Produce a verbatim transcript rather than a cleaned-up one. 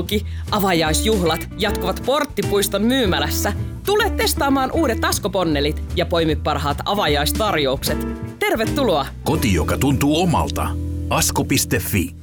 auki. Avajaisjuhlat jatkuvat Porttipuiston myymälässä. Tule testaamaan uudet Asko-ponnelit ja poimi parhaat avajaistarjoukset. Tervetuloa! Koti, joka tuntuu omalta. asko piste fi